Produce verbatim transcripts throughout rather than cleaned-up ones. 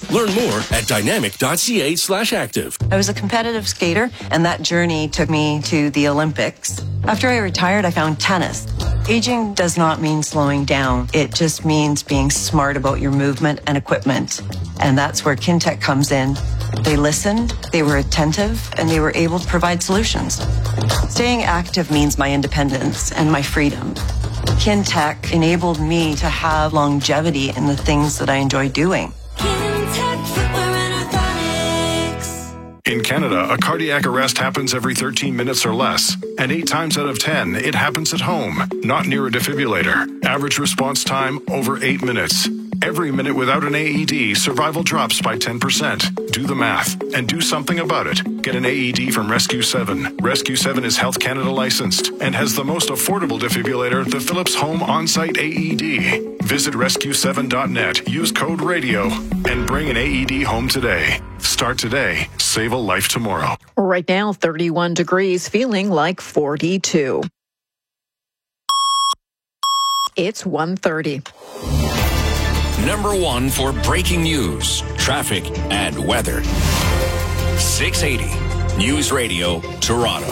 Learn more at dynamic.ca slash active. I was a competitive skater, and that journey took me to the Olympics. After I retired, I found tennis. Aging does not mean slowing down. It just means being smart about your movement and equipment. And that's where Kintec comes in. They listened, they were attentive, and they were able to provide solutions. Staying active means my independence and my freedom. Kintec enabled me to have longevity in the things that I enjoy doing. In Canada, a cardiac arrest happens every thirteen minutes or less, and eight times out of ten, it happens at home, not near a defibrillator. Average response time, over eight minutes. Every minute without an A E D, survival drops by ten percent. Do the math and do something about it. Get an A E D from Rescue seven. Rescue seven is Health Canada licensed and has the most affordable defibrillator, the Philips Home On-Site A E D. Visit rescue seven dot net, use code RADIO, and bring an A E D home today. Start today. Save a life tomorrow. Right now, thirty-one degrees, feeling like forty-two. It's one thirty. Number one for breaking news, traffic, and weather. six eighty News Radio, Toronto.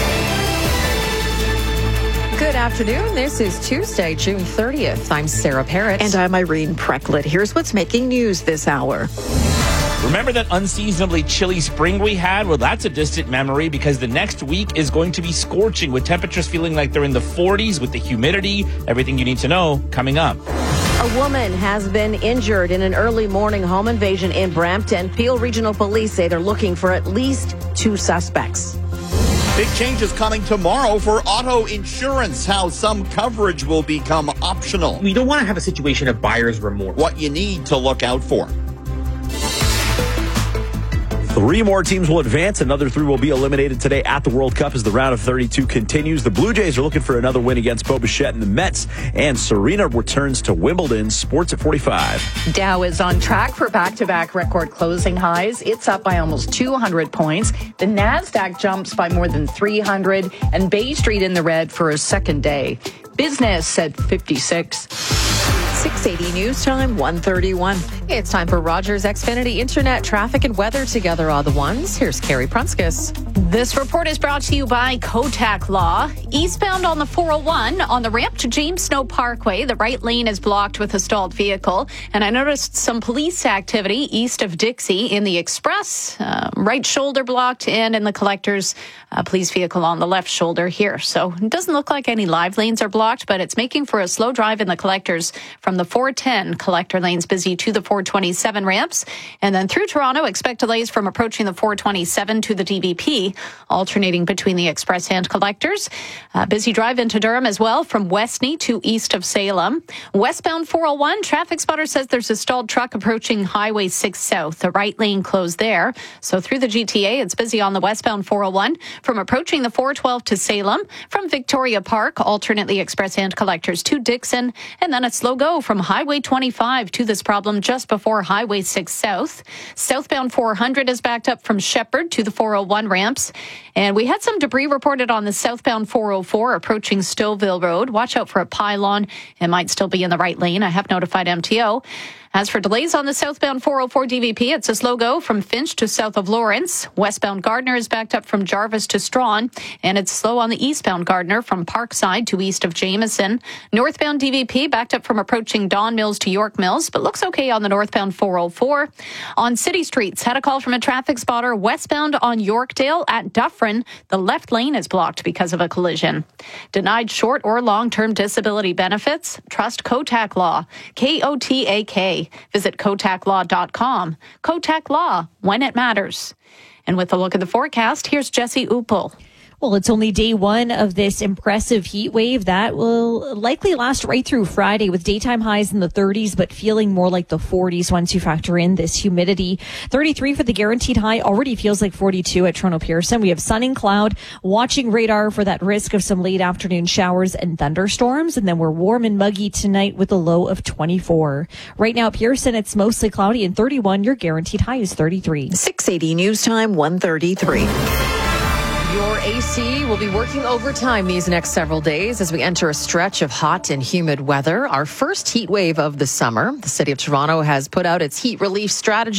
Good afternoon. This is Tuesday, June thirtieth. I'm Sarah Parrott. And I'm Irene Precklett. Here's what's making news this hour. Remember that unseasonably chilly spring we had? Well, that's a distant memory because the next week is going to be scorching with temperatures feeling like they're in the forties with the humidity. Everything you need to know coming up. A woman has been injured in an early morning home invasion in Brampton. Peel Regional Police say they're looking for at least two suspects. Big changes coming tomorrow for auto insurance, how some coverage will become optional. We don't want to have a situation of buyer's remorse. What you need to look out for. Three more teams will advance. Another three will be eliminated today at the World Cup as the round of thirty-two continues. The Blue Jays are looking for another win against Bo Bichette and the Mets. And Serena returns to Wimbledon. Sports at forty-five. Dow is on track for back-to-back record closing highs. It's up by almost two hundred points. The NASDAQ jumps by more than three hundred. And Bay Street in the red for a second day. Business at fifty-six. six eighty News Time, one thirty-one. It's time for Rogers Xfinity Internet Traffic and Weather Together All the Ones. Here's Carrie Prunskis. This report is brought to you by Kotak Law. Eastbound on the four oh one, on the ramp to James Snow Parkway, the right lane is blocked with a stalled vehicle. And I noticed some police activity east of Dixie in the Express. Uh, right shoulder blocked, and in the Collectors, uh, police vehicle on the left shoulder here. So it doesn't look like any live lanes are blocked, but it's making for a slow drive in the Collectors from the four ten collector lanes busy to the four twenty-seven ramps. And then through Toronto, expect delays from approaching the four twenty-seven to the D V P, alternating between the Express and Collectors. Uh, busy drive into Durham as well from Westney to east of Salem. Westbound four oh one, traffic spotter says there's a stalled truck approaching Highway six South. The right lane closed there. So through the G T A, it's busy on the westbound four oh one from approaching the four twelve to Salem, from Victoria Park, alternately Express and Collectors to Dixon, and then a slow go from Highway twenty-five to this problem just before Highway six South. Southbound four hundred is backed up from Shepherd to the four oh one ramps. And we had some debris reported on the southbound four oh four approaching Stouffville Road. Watch out for a pylon. It might still be in the right lane. I have notified M T O. As for delays on the southbound four oh four D V P, it's a slow go from Finch to south of Lawrence. Westbound Gardner is backed up from Jarvis to Strawn, and it's slow on the eastbound Gardner from Parkside to east of Jameson. Northbound D V P backed up from approaching Don Mills to York Mills, but looks okay on the northbound four oh four. On city streets, had a call from a traffic spotter westbound on Yorkdale at Dufferin. The left lane is blocked because of a collision. Denied short or long-term disability benefits? Trust Kotak Law. K O T A K. Visit kotak law dot com. Kotak Law, when it matters. And with a look at the forecast, here's Jesse Uppel. Well, it's only day one of this impressive heat wave that will likely last right through Friday with daytime highs in the thirties, but feeling more like the forties once you factor in this humidity. thirty-three for the guaranteed high, already feels like forty-two at Toronto Pearson. We have sun and cloud, watching radar for that risk of some late afternoon showers and thunderstorms. And then we're warm and muggy tonight with a low of twenty-four. Right now at Pearson, it's mostly cloudy and thirty-one. Your guaranteed high is thirty-three. six eighty News Time, one thirty-three. Your A C will be working overtime these next several days as we enter a stretch of hot and humid weather. Our first heat wave of the summer. The City of Toronto has put out its heat relief strategy